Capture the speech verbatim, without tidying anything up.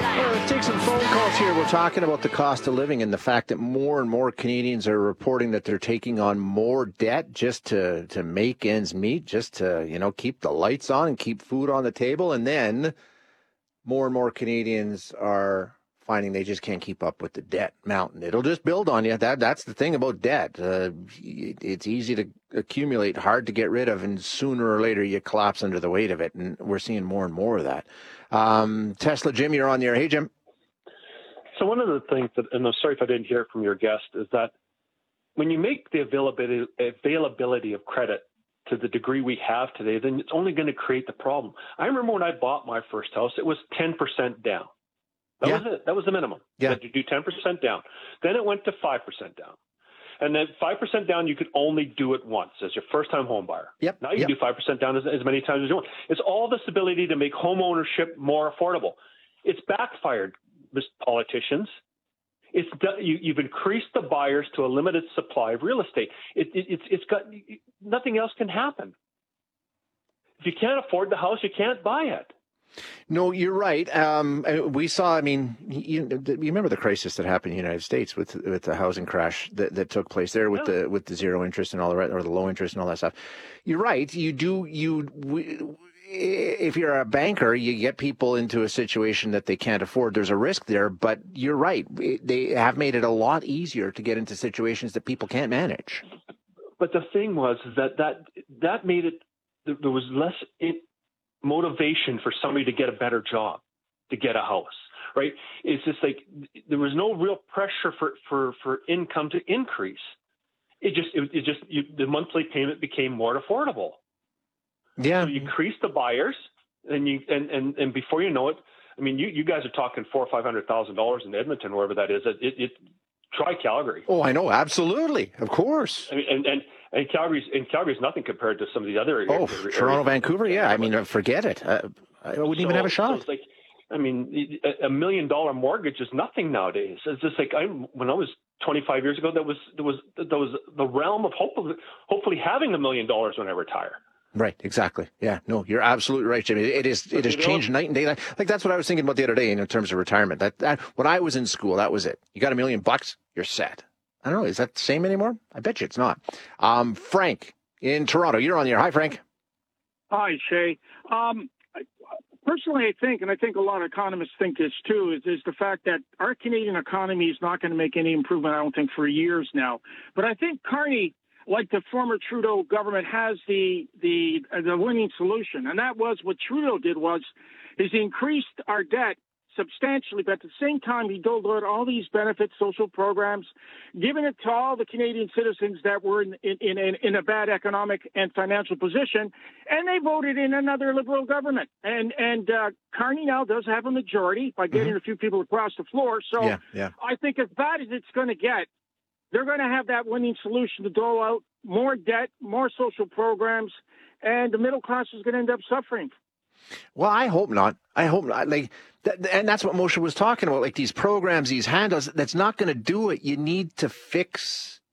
Well, let's take some phone calls here. We're talking about the cost of living and the fact that more and more Canadians are reporting that they're taking on more debt just to, to make ends meet, just to, you know, keep the lights on and keep food on the table. And then more and more Canadians are finding they just can't keep up with the debt mountain. It'll just build on you. That That's the thing about debt. Uh, it, it's easy to accumulate, hard to get rid of, and sooner or later you collapse under the weight of it. And we're seeing more and more of that. Um, Tesla Jim, you're on the air. Hey, Jim. So one of the things that, and I'm sorry if I didn't hear from your guest, is that when you make the availability, availability of credit to the degree we have today, then it's only going to create the problem. I remember when I bought my first house, it was ten percent down. That yeah. was it. That was the minimum. Yeah. You had to do ten percent down. Then it went to five percent down. And then five percent down, you could only do it once as your first-time home buyer. Yep. Now you yep. can do five percent down as, as many times as you want. It's all this ability to make home ownership more affordable. It's backfired, politicians. It's you, you've increased the buyers to a limited supply of real estate. It, it, it's it's got nothing else can happen. If you can't afford the house, you can't buy it. No, you're right. Um, we saw, I mean, you, you remember the crisis that happened in the United States with with the housing crash that, that took place there with yeah. the with the zero interest and all the or the low interest and all that stuff. You're right. You do you. We, if you're a banker, you get people into a situation that they can't afford. There's a risk there, but you're right. They have made it a lot easier to get into situations that people can't manage. But the thing was that that, that made it, there was less motivation for somebody to get a better job, to get a house, right? It's just like there was no real pressure for, for, for income to increase. It just, it, it just, you, the monthly payment became more affordable. Yeah. So you increase the buyers, and you and, and, and before you know it, I mean, you, you guys are talking four or five hundred thousand dollars in Edmonton, wherever that is. It, it, it try Calgary. Oh, I know, absolutely, of course. I mean, and and and Calgary's and Calgary's nothing compared to some of the other areas. Oh, areas. Toronto, Vancouver, yeah. I mean, forget it. Uh, I wouldn't so, even have a shot. So it's like, I mean, a million dollar mortgage is nothing nowadays. It's just like I when I was twenty-five years ago, that was there was there was the realm of hopefully hopefully having a million dollars when I retire. Right, exactly. Yeah, no, you're absolutely right, Jimmy. It is. It has changed night and day. Like that's what I was thinking about the other day in terms of retirement. That, that when I was in school, that was it. You got a million bucks, you're set. I don't know. Is that the same anymore? I bet you it's not. Um, Frank in Toronto, you're on the air. Hi, Frank. Hi, Shay. Um, personally, I think, and I think a lot of economists think this too, is, is the fact that our Canadian economy is not going to make any improvement. I don't think for years now. But I think Carney, like the former Trudeau government, has the the the winning solution, and that was what Trudeau did was is he increased our debt substantially, but at the same time he doled out all these benefits, social programs, giving it to all the Canadian citizens that were in in, in in a bad economic and financial position, and they voted in another Liberal government. And and uh, Carney now does have a majority by getting mm-hmm. a few people across the floor. So yeah, yeah. I think as bad as it's going to get, they're going to have that winning solution to dole out more debt, more social programs, and the middle class is going to end up suffering. Well, I hope not. I hope not. Like, that, and that's what Moshe was talking about. Like these programs, these handouts. That's not going to do it. You need to fix